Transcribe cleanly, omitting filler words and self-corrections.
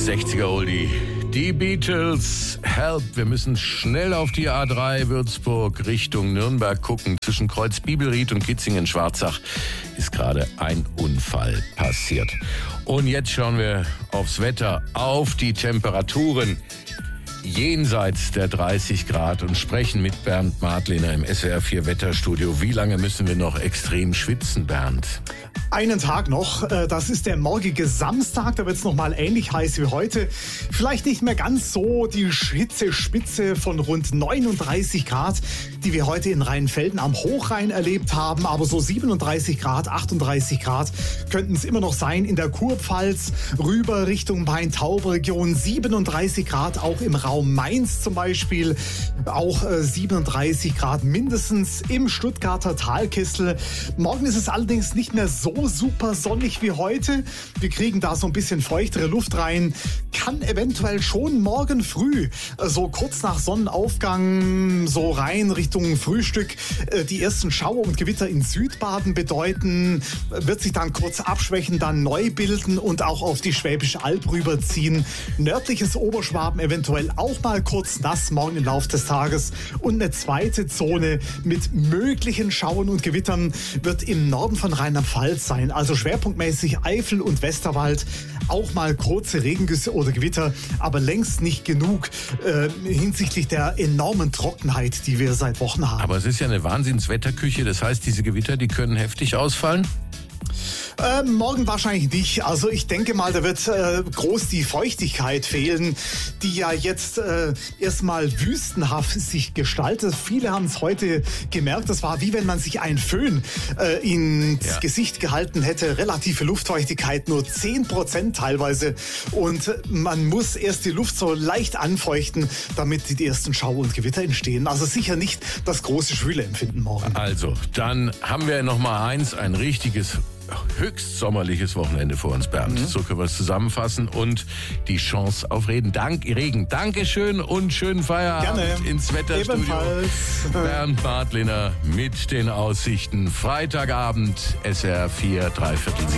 60er Oldie. Die Beatles, Help. Wir müssen schnell auf die A3 Würzburg Richtung Nürnberg gucken. Zwischen Kreuz Bibelried und Kitzingen-Schwarzach ist gerade ein Unfall passiert. Und jetzt schauen wir aufs Wetter, auf die Temperaturen jenseits der 30 Grad und sprechen mit Bernd Madlener im SWR 4 Wetterstudio. Wie lange müssen wir noch extrem schwitzen, Bernd? Einen Tag noch, das ist der morgige Samstag, da wird es nochmal ähnlich heiß wie heute. Vielleicht nicht mehr ganz so die Hitzespitze von rund 39 Grad, die wir heute in Rheinfelden am Hochrhein erlebt haben, aber so 37 Grad, 38 Grad könnten es immer noch sein in der Kurpfalz, rüber Richtung Main-Taube-Region, 37 Grad auch im Raum Mainz zum Beispiel, auch 37 Grad mindestens im Stuttgarter Talkessel. Morgen ist es allerdings nicht mehr so super sonnig wie heute. Wir kriegen da so ein bisschen feuchtere Luft rein. Kann eventuell schon morgen früh, so kurz nach Sonnenaufgang, so rein Richtung Frühstück, die ersten Schauer und Gewitter in Südbaden bedeuten. Wird sich dann kurz abschwächen, dann neu bilden und auch auf die Schwäbische Alb rüberziehen. Nördliches Oberschwaben eventuell auch mal kurz nass morgen im Laufe des Tages. Und eine zweite Zone mit möglichen Schauern und Gewittern wird im Norden von Rheinland-Pfalz sein. Also schwerpunktmäßig Eifel und Westerwald. Auch mal kurze Regengüsse oder Gewitter, aber längst nicht genug hinsichtlich der enormen Trockenheit, die wir seit Wochen haben. Aber es ist ja eine Wahnsinnswetterküche. Das heißt, diese Gewitter, die können heftig ausfallen? Morgen wahrscheinlich nicht. Also ich denke mal, da wird groß die Feuchtigkeit fehlen, die ja jetzt erstmal wüstenhaft sich gestaltet. Viele haben es heute gemerkt, das war wie wenn man sich einen Föhn ins Gesicht gehalten hätte. Relative Luftfeuchtigkeit nur 10% teilweise. Und man muss erst die Luft so leicht anfeuchten, damit die ersten Schauer und Gewitter entstehen. Also sicher nicht das große Schwüleempfinden morgen. Also, dann haben wir noch mal ein richtiges höchst sommerliches Wochenende vor uns, Bernd. So können wir es zusammenfassen und die Chance auf Regen. Dankeschön und schönen Feierabend. Gerne. Ins Wetterstudio. Ebenfalls. Bernd Madlener mit den Aussichten. Freitagabend, SWR 4, 3/4.